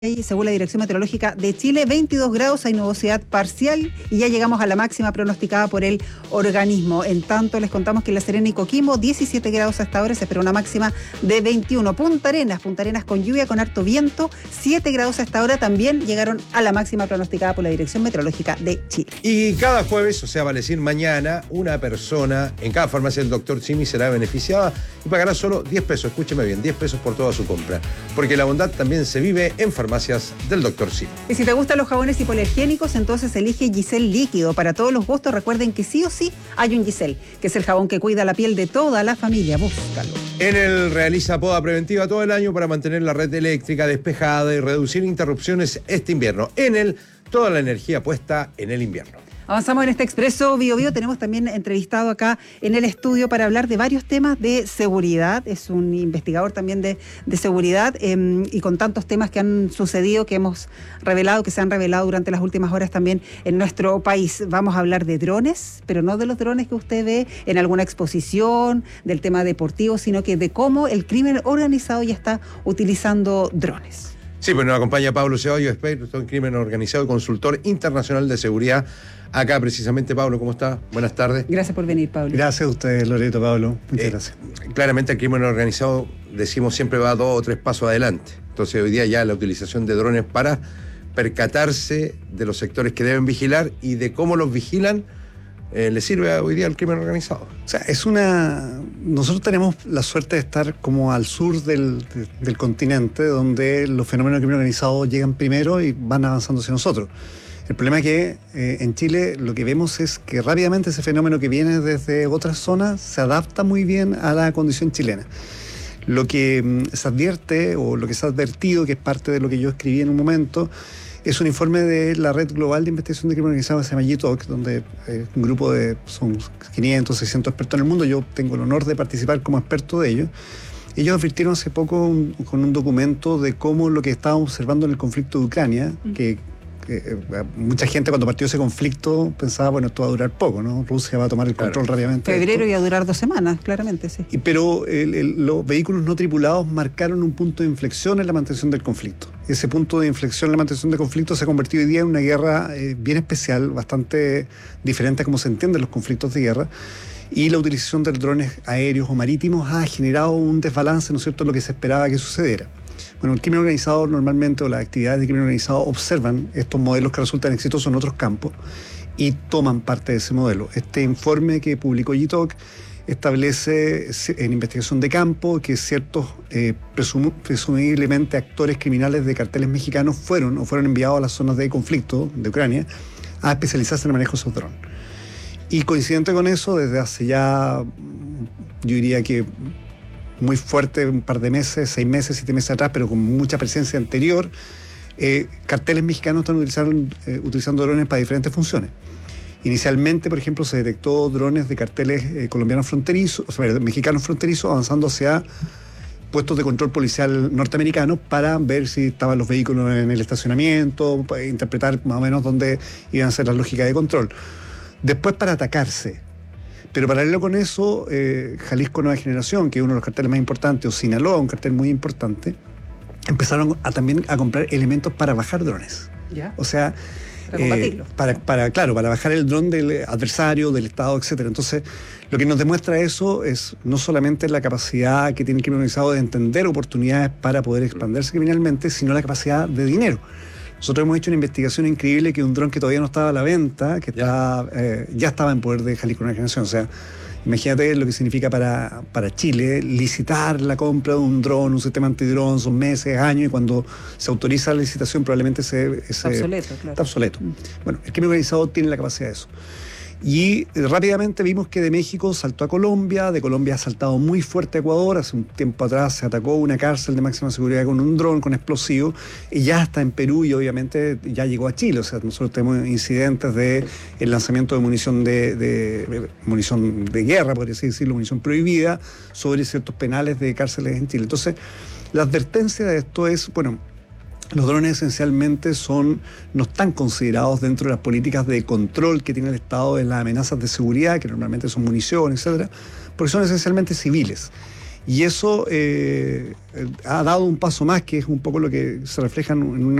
Según la Dirección Meteorológica de Chile, 22 grados, hay nubosidad parcial y ya llegamos a la máxima pronosticada por el organismo. En tanto, les contamos que en La Serena y Coquimbo, 17 grados hasta ahora, se espera una máxima de 21. Punta Arenas con lluvia, con harto viento, 7 grados hasta ahora, también llegaron a la máxima pronosticada por la Dirección Meteorológica de Chile. Y cada jueves, o sea, vale decir mañana, una persona en cada farmacia del Dr. Simi será beneficiada y pagará solo 10 pesos, escúcheme bien, 10 pesos por toda su compra, porque la bondad también se vive en farmacias del Dr. Simi. Y si te gustan los jabones hipoalergénicos, entonces elige Giselle líquido. Para todos los gustos, recuerden que sí o sí hay un Giselle, que es el jabón que cuida la piel de toda la familia. Búscalo. Enel realiza poda preventiva todo el año para mantener la red eléctrica despejada y reducir interrupciones este invierno. Enel, toda la energía puesta en el invierno. Avanzamos en este Expreso Bio Bio. Tenemos también entrevistado acá en el estudio para hablar de varios temas de seguridad. Es un investigador también de seguridad y con tantos temas que han sucedido, que hemos revelado, que se han revelado durante las últimas horas también en nuestro país. Vamos a hablar de drones, pero no de los drones que usted ve en alguna exposición, del tema deportivo, sino que de cómo el crimen organizado ya está utilizando drones. Sí, pues nos acompaña Pablo Ceballos, experto en crimen organizado y consultor internacional de seguridad. Acá precisamente, Pablo, ¿cómo está? Buenas tardes. Gracias por venir, Pablo. Gracias a usted, Loreto, Pablo. Muchas gracias. Claramente el crimen organizado, decimos, siempre va 2 o 3 pasos adelante. Entonces hoy día ya la utilización de drones para percatarse de los sectores que deben vigilar y de cómo los vigilan, le sirve hoy día al crimen organizado. O sea, nosotros tenemos la suerte de estar como al sur del continente, donde los fenómenos del crimen organizado llegan primero y van avanzando hacia nosotros. El problema es que en Chile lo que vemos es que rápidamente ese fenómeno que viene desde otras zonas se adapta muy bien a la condición chilena. Lo que se advierte, o lo que se ha advertido, que es parte de lo que yo escribí en un momento, es un informe de la Red Global de Investigación de Crimen Organizado que se llama GTOC, donde un grupo son 500, 600 expertos en el mundo. Yo tengo el honor de participar como experto de ellos. Ellos advirtieron hace poco con un documento de cómo lo que estábamos observando en el conflicto de Ucrania, que mucha gente cuando partió ese conflicto pensaba, bueno, esto va a durar poco, ¿no? Rusia va a tomar el control rápidamente. Febrero iba a durar 2 semanas, claramente, sí. Pero los vehículos no tripulados marcaron un punto de inflexión en la mantención del conflicto. Ese punto de inflexión en la mantención del conflicto se ha convertido hoy día en una guerra bien especial, bastante diferente a cómo se entienden los conflictos de guerra. Y la utilización de drones aéreos o marítimos ha generado un desbalance, ¿no es cierto?, en lo que se esperaba que sucediera. Bueno, el crimen organizado normalmente, o las actividades de crimen organizado, observan estos modelos que resultan exitosos en otros campos y toman parte de ese modelo. Este informe que publicó GTOC establece en investigación de campo que ciertos presumiblemente actores criminales de carteles mexicanos fueron enviados a las zonas de conflicto de Ucrania a especializarse en el manejo de esos drones. Y coincidente con eso, desde hace ya, yo diría que muy fuerte, un par de meses, 6 meses, 7 meses atrás, pero con mucha presencia anterior, carteles mexicanos están utilizando drones para diferentes funciones. Inicialmente, por ejemplo, se detectó drones de carteles colombianos fronterizos, mexicanos fronterizos, avanzando hacia puestos de control policial norteamericanos para ver si estaban los vehículos en el estacionamiento, para interpretar más o menos dónde iban a ser las lógicas de control. Después para atacarse. Pero paralelo con eso, Jalisco Nueva Generación, que es uno de los carteles más importantes, o Sinaloa, un cartel muy importante, empezaron también a comprar elementos para bajar drones. ¿Ya? O sea, para combatirlo. Para bajar el dron del adversario, del Estado, etcétera. Entonces, lo que nos demuestra eso es no solamente la capacidad que tiene el crimen organizado de entender oportunidades para poder expandirse criminalmente, sino la capacidad de dinero. Nosotros hemos hecho una investigación increíble que un dron que todavía no estaba a la venta, que ya estaba en poder de Jalisco Nueva Generación. O sea, imagínate lo que significa para Chile licitar la compra de un dron, un sistema antidrón, son meses, años, y cuando se autoriza la licitación probablemente está obsoleto. Claro. Está obsoleto. Bueno, el crimen organizado tiene la capacidad de eso. Y rápidamente vimos que de México saltó a Colombia, de Colombia ha saltado muy fuerte a Ecuador. Hace un tiempo atrás se atacó una cárcel de máxima seguridad con un dron, con explosivos, y ya está en Perú y obviamente ya llegó a Chile. O sea, nosotros tenemos incidentes de el lanzamiento de munición munición de guerra, podría decirlo, munición prohibida, sobre ciertos penales de cárceles en Chile. Entonces, la advertencia de esto es, bueno, los drones esencialmente no están considerados dentro de las políticas de control que tiene el Estado de las amenazas de seguridad, que normalmente son munición, etcétera, porque son esencialmente civiles. Y eso ha dado un paso más, que es un poco lo que se refleja en un